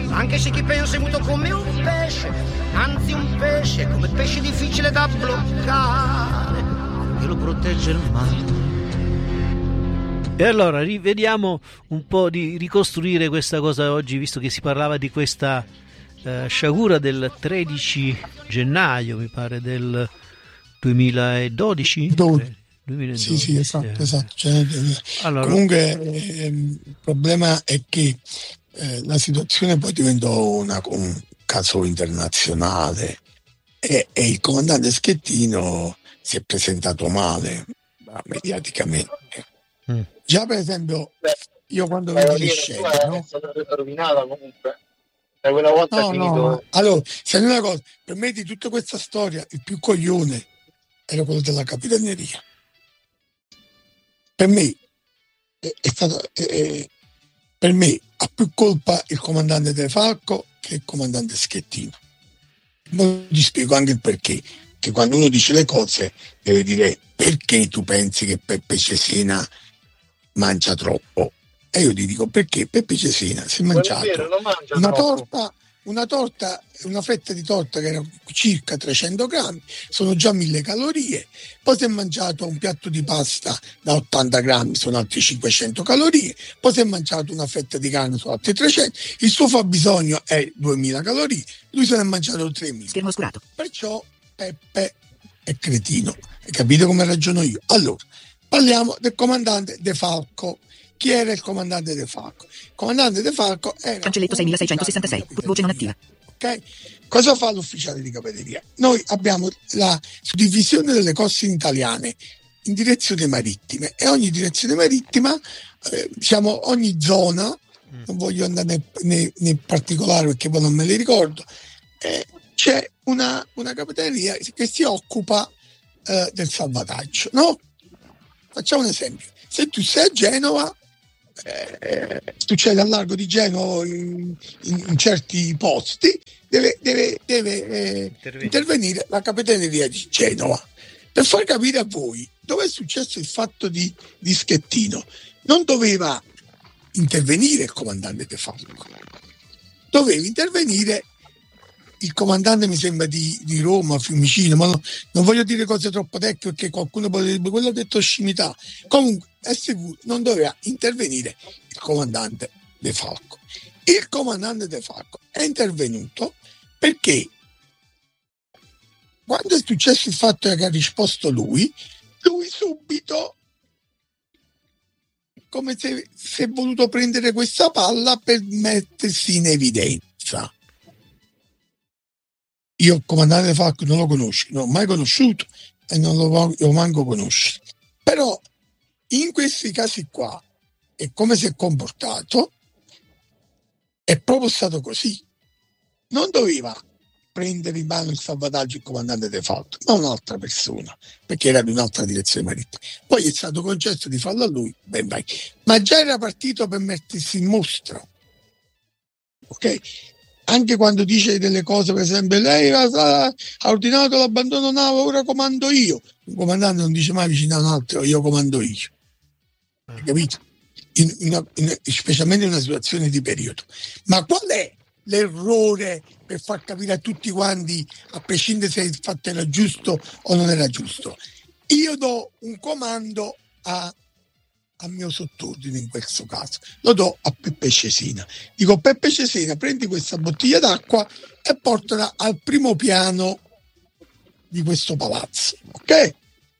Anche se chi pensa è muto come un pesce, anzi un pesce, come pesce difficile da bloccare, che lo protegge il mare. E allora rivediamo un po' di ricostruire questa cosa oggi, visto che si parlava di questa sciagura del 13 gennaio, mi pare, del 2012? 2012. Sì, esatto. Allora, comunque il problema è che la situazione poi diventò un caso internazionale e il comandante Schettino si è presentato male mediaticamente. Già per esempio io quando vedo le scene, no? È stata rovinata comunque da quella volta. No. Allora, sai una cosa, per me di tutta questa storia il più coglione era quello della capitaneria. Per me è stato per me ha più colpa il comandante De Falco che il comandante Schettino. Ma ti spiego anche il perché, che quando uno dice le cose deve dire perché tu pensi che Peppe Cesena mangia troppo, e io ti dico perché Peppe Cesena si è mangiato una fetta di torta che era circa 300 grammi, sono già 1000 calorie, poi si è mangiato un piatto di pasta da 80 grammi, sono altri 500 calorie, poi si è mangiato una fetta di carne, sono altri 300, il suo fabbisogno è 2000 calorie, lui se ne è mangiato 3000. Perciò Peppe è cretino, hai capito come ragiono io? Allora, parliamo del comandante De Falco. Chi era il comandante De Falco? Il comandante De Falco era... Cancelletto 6666, voce non attiva. Ok? Cosa fa l'ufficiale di capitaneria? Noi abbiamo la suddivisione delle coste italiane in direzioni marittime e ogni direzione marittima, ogni zona, non voglio andare nei particolari perché poi non me li ricordo, c'è una capitaneria che si occupa del salvataggio, no? Facciamo un esempio. Se tu sei a Genova, succede al largo di Genova in certi posti, deve intervenire la capitaneria di Genova. Per far capire a voi dove è successo il fatto di Schettino, non doveva intervenire il comandante De Falco, doveva intervenire il comandante, mi sembra, di Roma, Fiumicino, ma non voglio dire cose troppo tecniche perché qualcuno potrebbe dire quello ha detto scimità. Comunque è sicuro, non doveva intervenire il comandante De Falco. Il comandante De Falco è intervenuto perché quando è successo il fatto che ha risposto lui subito, come se è voluto prendere questa palla per mettersi in evidenza. Io il comandante De Falco non lo conosco, non l'ho mai conosciuto e non lo manco conoscere. Però in questi casi qua, e come si è comportato, è proprio stato così. Non doveva prendere in mano il salvataggio il comandante De Falco, ma un'altra persona, perché era di un'altra direzione marittima. Poi è stato concesso di farlo a lui, ben vai. Ma già era partito per mettersi in mostra. Ok? Anche quando dice delle cose, per esempio, lei ha ordinato l'abbandono nave, ora comando io. Un comandante non dice mai vicino a un altro, io comando io. Hai capito? Specialmente in una situazione di periodo. Ma qual è l'errore per far capire a tutti quanti, a prescindere se il fatto era giusto o non era giusto? Io do un comando al mio sottordine, in questo caso lo do a Peppe Cesena, dico: Peppe Cesena, prendi questa bottiglia d'acqua e portala al primo piano di questo palazzo, ok?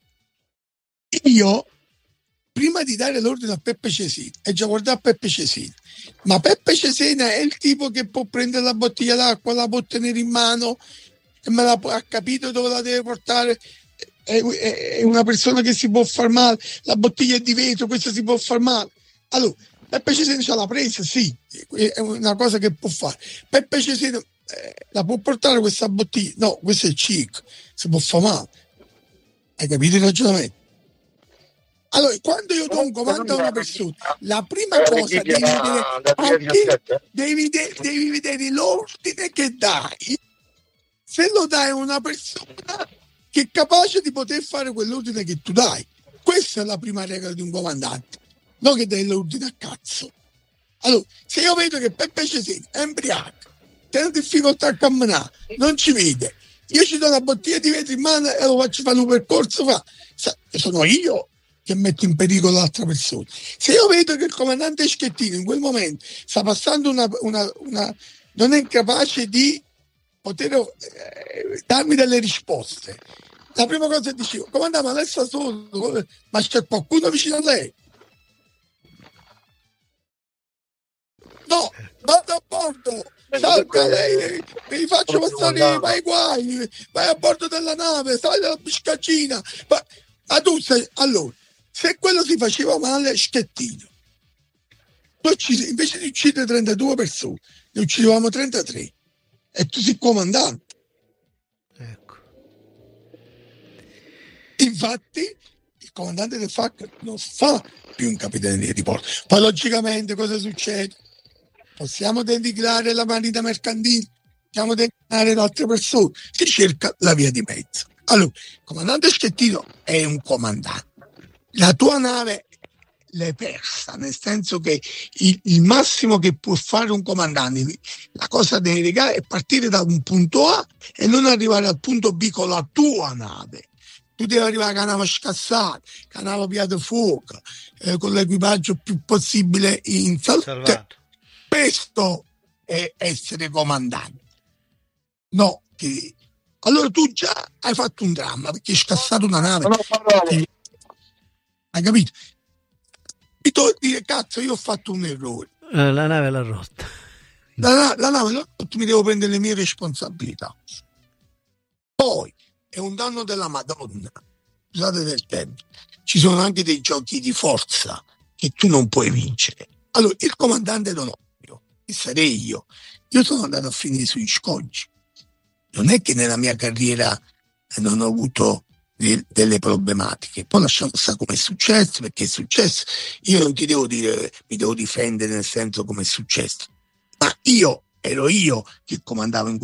Io prima di dare l'ordine a Peppe Cesena e già guardato a Peppe Cesena, ma Peppe Cesena è il tipo che può prendere la bottiglia d'acqua, la può tenere in mano e ha capito dove la deve portare. È una persona che si può far male, la bottiglia è di vetro, questa si può far male. Allora, Peppe Cesena ce l'ha presa, sì, è una cosa che può fare. Peppe Cesena la può portare questa bottiglia? No, questo è chic, si può far male. Hai capito il ragionamento? Allora, quando io do un comando a una persona, la prima cosa devi vedere l'ordine che dai. Se lo dai a una persona che è capace di poter fare quell'ordine che tu dai. Questa è la prima regola di un comandante, non che dai l'ordine a cazzo. Allora, se io vedo che Peppe Cesini è embriaco, tiene difficoltà a camminare, non ci vede, io ci do una bottiglia di vetro in mano e lo faccio fare un percorso, sono io che metto in pericolo l'altra persona. Se io vedo che il comandante Schettino in quel momento sta passando non è capace di poter darmi delle risposte, la prima cosa che dicevo, comandante, ma lei sta solo, ma c'è qualcuno vicino a lei? No, vado a bordo, salga lei, mi faccio passare, vai guai, vai a bordo della nave, sali dalla biscaccina. Allora, se quello si faceva male, Schettino, invece di uccidere 32 persone, ne uccidevamo 33, e tu sei comandante. Ecco. Infatti, il comandante del FAC non fa più un capitaneria di porto. Poi, logicamente, cosa succede? Possiamo denigrare la marina mercantile, possiamo denigrare altre persone, si cerca la via di mezzo. Allora, il comandante Schettino è un comandante. La tua nave l'hai persa, nel senso che il massimo che può fare un comandante, la cosa da delegare è partire da un punto A e non arrivare al punto B con la tua nave. Tu devi arrivare con la nave scassata, con la nave piada fuoco, con l'equipaggio più possibile in salute. Questo è essere comandante. No, allora tu già hai fatto un dramma perché hai scassato una nave. Hai capito? E tu dire, cazzo, io ho fatto un errore. La nave l'ha rotta. La nave l'ha rotta, mi devo prendere le mie responsabilità. Poi è un danno della Madonna. Scusate del tempo. Ci sono anche dei giochi di forza che tu non puoi vincere. Allora, il comandante d'Onorio, che sarei io sono andato a finire sugli scogli. Non è che nella mia carriera non ho avuto delle problematiche, poi lasciamo stare come è successo, perché è successo, io non ti devo dire, mi devo difendere nel senso come è successo, ma ero io che comandavo in